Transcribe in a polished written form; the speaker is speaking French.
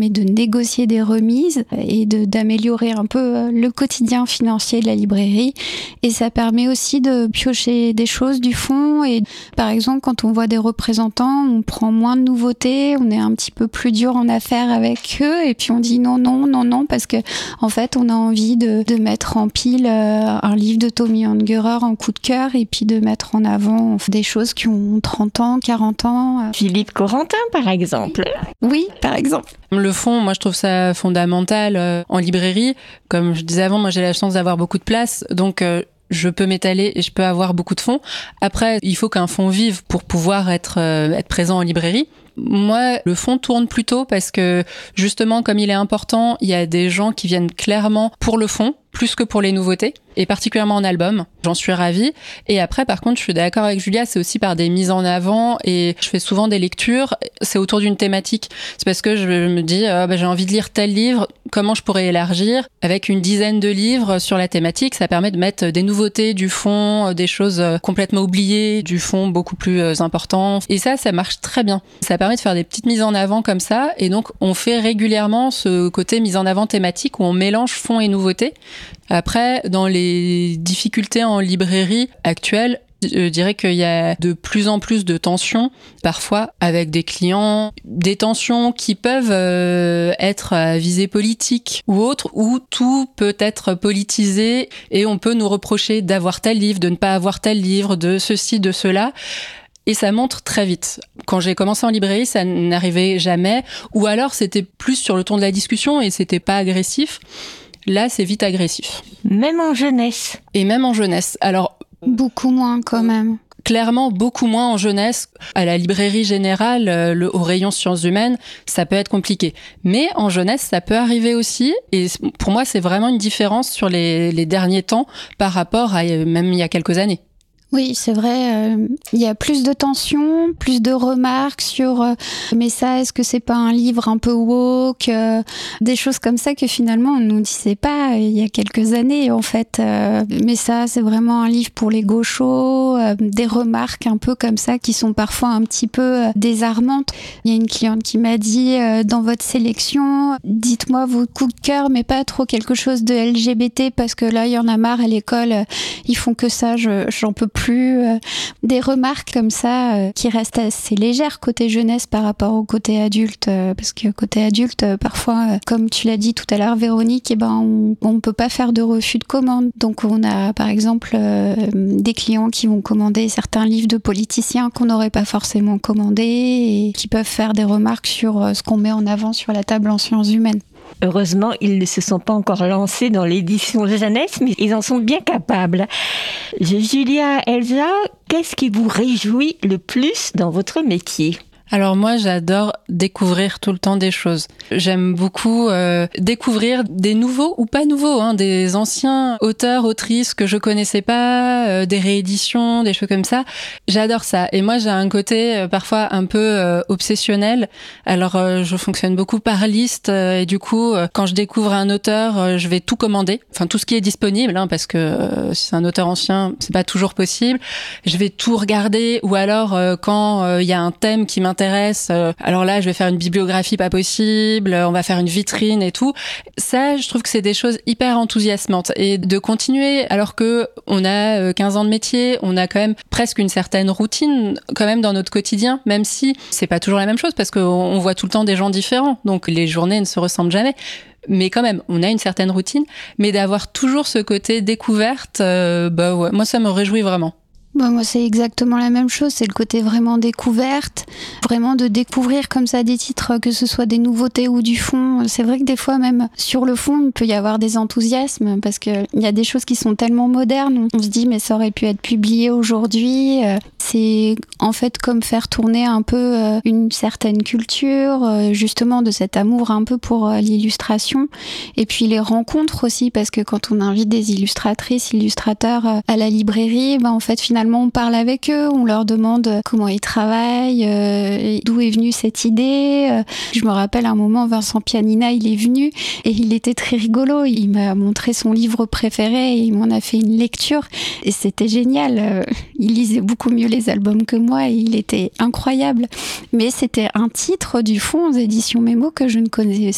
mais de négocier des remises et d'améliorer un peu le quotidien financier de la librairie. Et ça permet aussi de piocher des choses du fond. Et par exemple, quand on voit des représentants, on prend moins de nouveautés, on est un petit peu plus dur en affaires avec eux. Et puis on dit non, parce que en fait, on a envie de mettre en pile un livre de Tommy Ungerer en coup de cœur et puis de mettre en avant des choses qui ont 30 ans, 40 ans. Philippe Corentin, par exemple. Oui, par exemple. Le fond, moi je trouve ça fondamental en librairie. Comme je disais avant, moi j'ai la chance d'avoir beaucoup de place, donc je peux m'étaler et je peux avoir beaucoup de fonds. Après, il faut qu'un fonds vive pour pouvoir être présent en librairie. Moi, le fond tourne plutôt parce que justement, comme il est important, il y a des gens qui viennent clairement pour le fond, plus que pour les nouveautés, et particulièrement en album. J'en suis ravie. Et après, par contre, je suis d'accord avec Julia, c'est aussi par des mises en avant, et je fais souvent des lectures, c'est autour d'une thématique. C'est parce que je me dis, j'ai envie de lire tel livre, comment je pourrais élargir? Avec une dizaine de livres sur la thématique, ça permet de mettre des nouveautés, du fond, des choses complètement oubliées, du fond beaucoup plus important. Et ça marche très bien. Ça permet de faire des petites mises en avant comme ça, et donc on fait régulièrement ce côté mise en avant thématique où on mélange fond et nouveauté. Après, dans les difficultés en librairie actuelles, je dirais qu'il y a de plus en plus de tensions, parfois avec des clients, des tensions qui peuvent être à visée politique ou autre, où tout peut être politisé et on peut nous reprocher d'avoir tel livre, de ne pas avoir tel livre, de ceci, de cela. Et ça monte très vite. Quand j'ai commencé en librairie, ça n'arrivait jamais. Ou alors, c'était plus sur le ton de la discussion et c'était pas agressif. Là, c'est vite agressif. Même en jeunesse. Et même en jeunesse. Alors, beaucoup moins quand même. Clairement, beaucoup moins en jeunesse. À la librairie générale, au rayon sciences humaines, ça peut être compliqué. Mais en jeunesse, ça peut arriver aussi. Et pour moi, c'est vraiment une différence sur les derniers temps par rapport à même il y a quelques années. Oui, c'est vrai, il y a plus de tensions, plus de remarques sur mais ça, est-ce que c'est pas un livre un peu woke, des choses comme ça que finalement on nous disait pas il y a quelques années en fait. Mais ça, c'est vraiment un livre pour les gauchos, des remarques un peu comme ça qui sont parfois un petit peu désarmantes. Il y a une cliente qui m'a dit dans votre sélection, dites-moi vos coups de cœur, mais pas trop quelque chose de LGBT parce que là, il y en a marre à l'école, ils font que ça, j'en peux plus. Des remarques comme ça qui restent assez légères côté jeunesse par rapport au côté adulte parce que côté adulte parfois comme tu l'as dit tout à l'heure Véronique, on peut pas faire de refus de commande, donc on a par exemple des clients qui vont commander certains livres de politiciens qu'on n'aurait pas forcément commandés et qui peuvent faire des remarques sur ce qu'on met en avant sur la table en sciences humaines. Heureusement, ils ne se sont pas encore lancés dans l'édition jeunesse, mais ils en sont bien capables. Julia, Elsa, qu'est-ce qui vous réjouit le plus dans votre métier ? Alors moi, j'adore découvrir tout le temps des choses. J'aime beaucoup découvrir des nouveaux ou pas nouveaux, des anciens auteurs, autrices que je connaissais pas, des rééditions, des choses comme ça. J'adore ça. Et moi, j'ai un côté parfois un peu obsessionnel. Alors, je fonctionne beaucoup par liste et du coup, quand je découvre un auteur, je vais tout commander. Enfin, tout ce qui est disponible, parce que si c'est un auteur ancien, c'est pas toujours possible. Je vais tout regarder ou alors quand il y a un thème qui m'intéresse, alors là je vais faire une bibliographie pas possible, on va faire une vitrine et tout. Ça, je trouve que c'est des choses hyper enthousiasmantes et de continuer alors que on a 15 ans de métier, on a quand même presque une certaine routine quand même dans notre quotidien, même si c'est pas toujours la même chose parce qu'on voit tout le temps des gens différents, donc les journées ne se ressemblent jamais. Mais quand même, on a une certaine routine, mais d'avoir toujours ce côté découverte, ouais, moi ça me réjouit vraiment. Moi, c'est exactement la même chose. C'est le côté vraiment découverte, vraiment de découvrir comme ça des titres, que ce soit des nouveautés ou du fond. C'est vrai que des fois, même sur le fond, il peut y avoir des enthousiasmes parce que il y a des choses qui sont tellement modernes. On se dit, mais ça aurait pu être publié aujourd'hui. C'est en fait comme faire tourner un peu une certaine culture, justement de cet amour un peu pour l'illustration. Et puis les rencontres aussi, parce que quand on invite des illustratrices, illustrateurs à la librairie, en fait, finalement, on parle avec eux, on leur demande comment ils travaillent, d'où est venue cette idée. Je me rappelle un moment, Vincent Pianina, il est venu et il était très rigolo. Il m'a montré son livre préféré et il m'en a fait une lecture et c'était génial. Il lisait beaucoup mieux les albums que moi et il était incroyable. Mais c'était un titre du fond aux éditions Mémo que je ne connaissais